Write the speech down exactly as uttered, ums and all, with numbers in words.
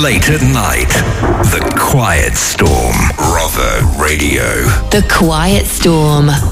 Late at night, The Quiet Storm. Bravo Radio. The Quiet Storm.